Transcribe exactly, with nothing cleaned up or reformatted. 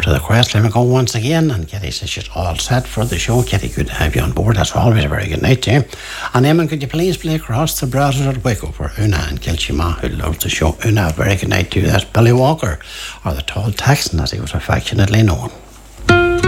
to the quest. Let me go once again. And Kitty says she's all set for the show. Kitty, good to have you on board. That's always a very good night to you. And Eamon, could you please play Across the Brothers at Wicklow for Una and Kilchima, who loves the show. Una, a very good night to you. That's Billy Walker, or the Tall Texan, as he was affectionately known.